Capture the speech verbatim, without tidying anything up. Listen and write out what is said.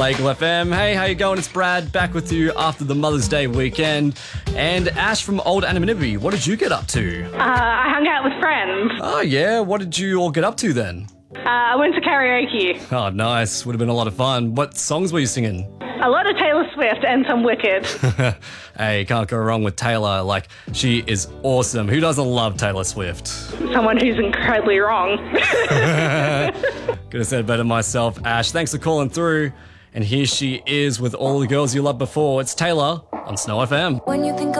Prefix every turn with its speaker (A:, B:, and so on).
A: Plague F M. Hey, how you going? It's Brad, back with you after the Mother's Day weekend. And Ash from Old Anonymity, what did you get up to?
B: Uh, I hung out with friends.
A: Oh, yeah? What did you all get up to then?
B: Uh, I went to karaoke.
A: Oh, nice. Would have been a lot of fun. What songs were you singing?
B: A lot of Taylor Swift and some Wicked.
A: Hey, can't go wrong with Taylor. Like, she is awesome. Who doesn't love Taylor Swift?
B: Someone who's incredibly wrong.
A: Could have said it better myself. Ash, thanks for calling through. And here she is with all the girls you loved before. It's Taylor on Snow F M.
C: When you think